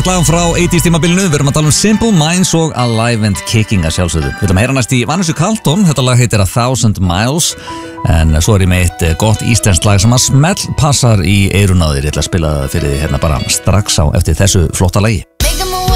lag frá 80s tímabilinu. Við erum að tala Simple Minds og Alive and Kicking að sjálfsögðu. Við ætlum að heyra næst í Vanessa Carlton. Þetta lag heitir 1000 Miles. En svo ég með eitt gott íslenskt lag sem að smell passar í eyrun á þér. Ég ætla að spila það fyrir þið hérna bara strax á eftir þessu flotta lagi.